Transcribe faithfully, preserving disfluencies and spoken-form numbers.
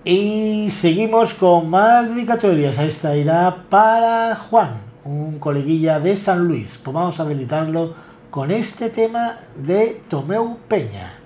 Y seguimos con más dedicatorias. Esta irá para Juan, un coleguilla de San Luis. Pues vamos a deleitarlo con este tema de Tomeu Peña.